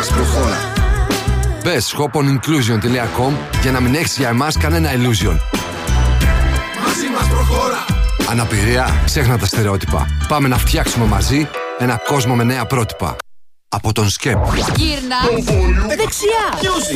μας προχώρα. Μπες shoponinclusion.com για να μην έχεις για εμάς κανένα illusion. Μαζί μας προχώρα. Αναπηρία, ξέχνα τα στερεότυπα. Πάμε να φτιάξουμε μαζί ένα κόσμο με νέα πρότυπα. Από τον ΣΚΕΠ. Γύρνα δεξιά.